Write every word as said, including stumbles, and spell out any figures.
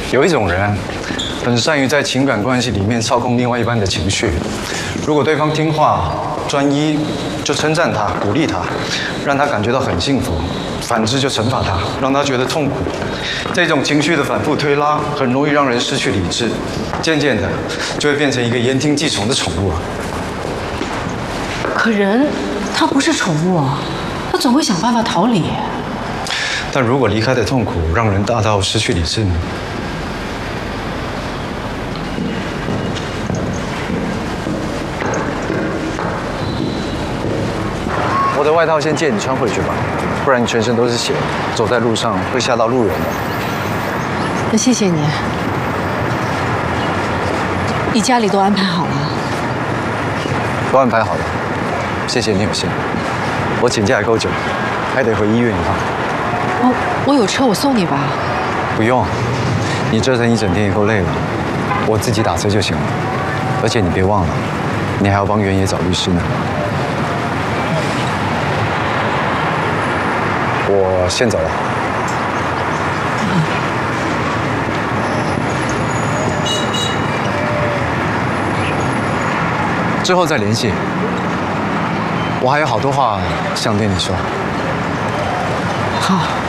有一种人，很善于在情感关系里面操控另外一半的情绪。如果对方听话、专一，就称赞他、鼓励他，让他感觉到很幸福；反之就惩罚他，让他觉得痛苦。这种情绪的反复推拉，很容易让人失去理智，渐渐的就会变成一个言听计从的宠物啊。 可人，他不是宠物啊，他总会想办法逃离。 但如果离开的痛苦让人大到失去理智呢？我的外套先借你穿回去吧，不然你全身都是血，走在路上会吓到路人的。 那谢谢你。你家里都安排好了？ 都安排好了，谢谢你有心。我请假还够久，还得回医院一趟。 我我有车，我送你吧。 不用，你折腾一整天也够累了，我自己打车就行了。而且你别忘了，你还要帮原野找律师呢。我先走了。之后再联系。我还有好多话想对你说。 好。